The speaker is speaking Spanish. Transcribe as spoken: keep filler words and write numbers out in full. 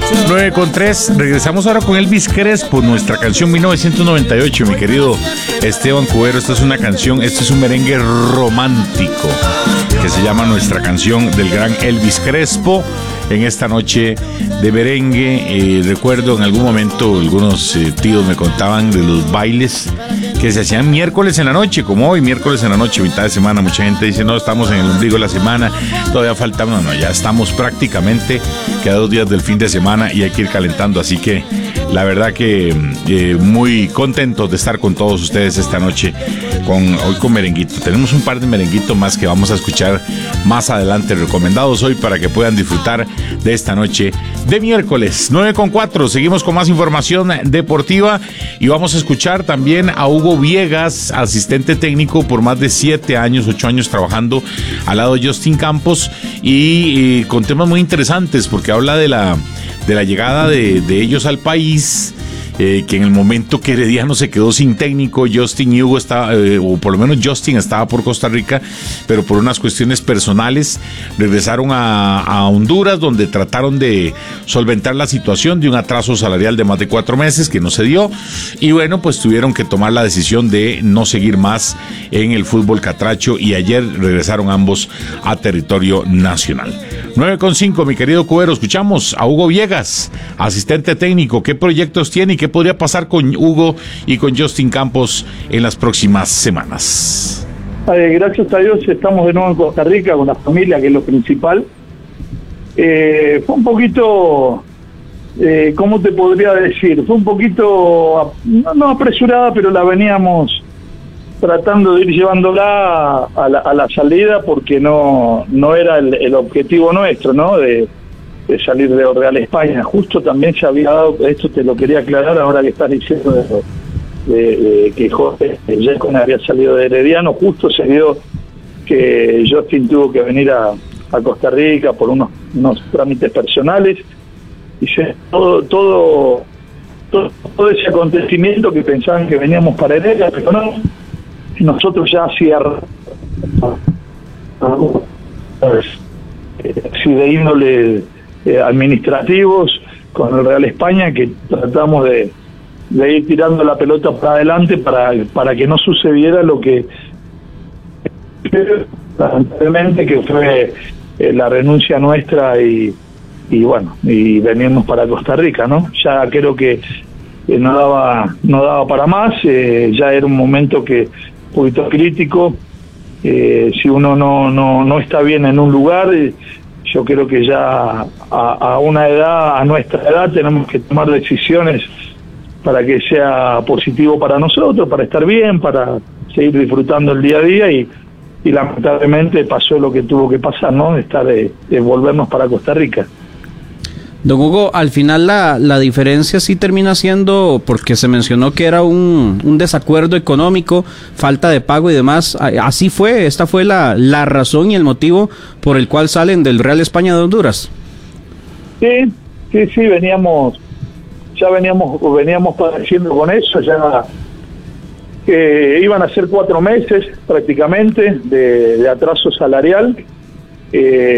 nueve con tres, regresamos ahora con Elvis Crespo, nuestra canción mil novecientos noventa y ocho, mi querido Esteban Cubero. Esta es una canción, este es un merengue romántico que se llama Nuestra Canción, del gran Elvis Crespo. En esta noche de merengue, eh, recuerdo en algún momento algunos eh, tíos me contaban de los bailes que se hacían miércoles en la noche, como hoy, miércoles en la noche, mitad de semana. Mucha gente dice, no, estamos en el ombligo de la semana, todavía falta, no, no, ya estamos prácticamente que a dos días del fin de semana y hay que ir calentando, así que la verdad que eh, muy contentos de estar con todos ustedes esta noche, con, hoy con merenguito. Tenemos un par de merenguitos más que vamos a escuchar más adelante, recomendados hoy para que puedan disfrutar de esta noche de miércoles. Nueve con cuatro, seguimos con más información deportiva y vamos a escuchar también a Hugo Viegas, asistente técnico por más de siete años, ocho años trabajando al lado de Justin Campos y, y con temas muy interesantes porque habla de la, de la llegada de, de ellos al país. Eh, que en el momento que Herediano se quedó sin técnico, Justin y Hugo estaba, eh, o por lo menos Justin estaba por Costa Rica, pero por unas cuestiones personales regresaron a, a Honduras, donde trataron de solventar la situación de un atraso salarial de más de cuatro meses que no se dio, y bueno, pues tuvieron que tomar la decisión de no seguir más en el fútbol catracho, y ayer regresaron ambos a territorio nacional. nueve con cinco, mi querido Cubero, escuchamos a Hugo Viegas, asistente técnico. ¿Qué proyectos tiene y qué podría pasar con Hugo y con Justin Campos en las próximas semanas? Eh, gracias a Dios estamos de nuevo en Costa Rica con la familia, que es lo principal. Eh, fue un poquito, eh, ¿cómo te podría decir? Fue un poquito, no, no apresurada, pero la veníamos tratando de ir llevándola a la, a la salida porque no, no era el, el objetivo nuestro, ¿no? De, de salir de Real España. Justo también se había dado, esto te lo quería aclarar ahora que estás diciendo de, de, de que Jorge Yecon había salido de Herediano, justo se dio que Justin tuvo que venir a, a Costa Rica por unos, unos trámites personales y se, todo, todo, todo, todo ese acontecimiento que pensaban que veníamos para Heredia, pero no, nosotros ya hacía si de índole eh, administrativos con el Real España, que tratamos de, de ir tirando la pelota para adelante para, para que no sucediera lo que lamentablemente que fue eh, la renuncia nuestra y, y bueno, y venimos para Costa Rica, ¿no? Ya creo que eh, no daba no daba para más, eh, ya era un momento que un poquito crítico. Eh, si uno no, no, no está bien en un lugar, eh, yo creo que ya a, a una edad, a nuestra edad, tenemos que tomar decisiones para que sea positivo para nosotros, para estar bien, para seguir disfrutando el día a día, y, y lamentablemente pasó lo que tuvo que pasar, ¿no? De estar, de, de volvernos para Costa Rica. Don Hugo, al final la, la diferencia sí termina siendo, porque se mencionó que era un, un desacuerdo económico, falta de pago y demás. Así fue, esta fue la, la razón y el motivo por el cual salen del Real España de Honduras. Sí, sí, sí, veníamos, ya veníamos, veníamos padeciendo con eso, ya eh, iban a ser cuatro meses prácticamente de, de atraso salarial. Eh,